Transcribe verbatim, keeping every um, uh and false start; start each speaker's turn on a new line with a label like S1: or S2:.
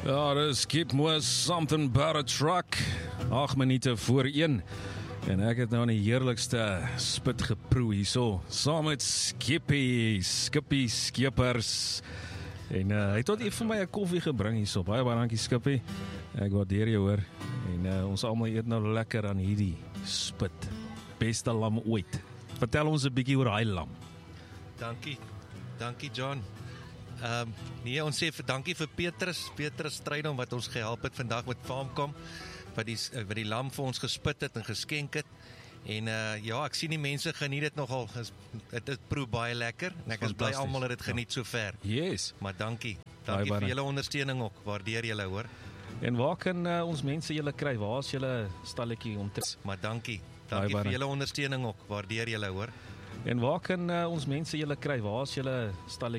S1: Ja, dis Keep Moore Something About a Truck. agt minute voor een. En ek het nou die heerlikste spit geproe hierso, saam met Skippy, Skippy Skippers. En uh, hy het tot hier vir my 'n koffie gebring hierso. Baie baie dankie Skippy. Ek waardeer jou hoor. En uh, ons almal eet nou lekker aan hierdie spit. Beste lam ooit. Vertel ons 'n bietjie oor hy lam.
S2: Dankie. Dankie John. Ehm um, nee, ons sê vir dankie vir Petrus, Petrus Strydom wat ons gehelp het vandag met Farmcom, wat die wat die lam vir ons gespit het en geskenk het. En uh, ja, ek sien die mense geniet dit nogal. Dit is proe baie lekker en ek is bly almal het dit geniet so ver.
S1: Yes.
S2: Maar dankie. Dankie vir julle ondersteuning ook. Waardeer julle hoor.
S1: En waar kan uh, ons mense julle kry? Waar is julle stalletjie om te...
S2: Maar dankie. Dankie vir julle ondersteuning ook. Waardeer julle hoor.
S1: En waar kan uh, ons mense julle kry? Waar is julle stalletjie?